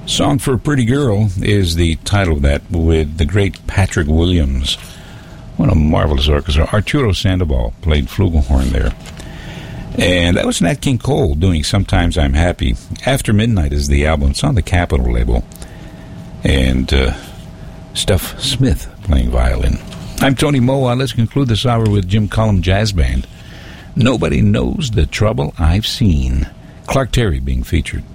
Song for a Pretty Girl is the title of that, with the great Patrick Williams. What a marvelous orchestra. Arturo Sandoval played flugelhorn there. And that was Nat King Cole doing Sometimes I'm Happy. After Midnight is the album. It's on the Capitol label. And Stuff Smith playing violin. I'm Tony Moa. Let's conclude this hour with Jim Cullum Jazz Band. Nobody Knows the Trouble I've Seen. Clark Terry being featured.